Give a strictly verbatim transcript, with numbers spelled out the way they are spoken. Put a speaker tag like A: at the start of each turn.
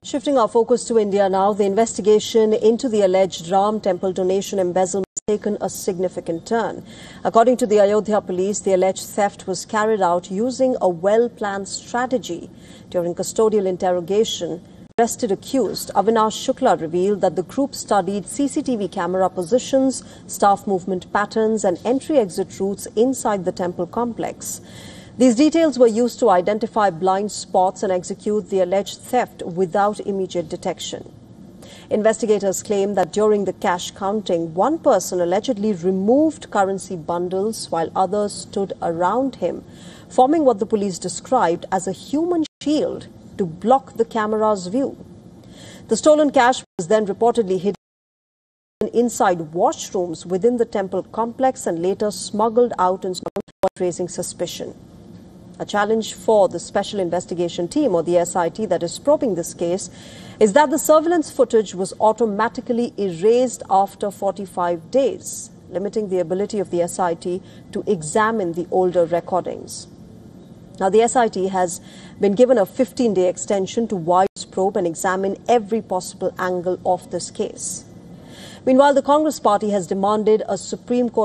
A: Shifting our focus to India now, the investigation into the alleged Ram Temple donation embezzlement has taken a significant turn. According to the Ayodhya police, the alleged theft was carried out using a well-planned strategy. During custodial interrogation, arrested accused Avinash Shukla revealed that the group studied C C T V camera positions, staff movement patterns and entry-exit routes inside the temple complex. These details were used to identify blind spots and execute the alleged theft without immediate detection. Investigators claim that during the cash counting, one person allegedly removed currency bundles while others stood around him, forming what the police described as a human shield to block the camera's view. The stolen cash was then reportedly hidden inside washrooms within the temple complex and later smuggled out in raising suspicion. A challenge for the Special Investigation Team, or the S I T, that is probing this case is that the surveillance footage was automatically erased after forty-five days, limiting the ability of the S I T to examine the older recordings. Now, the S I T has been given a fifteen-day extension to widen its probe and examine every possible angle of this case. Meanwhile, the Congress party has demanded a Supreme Court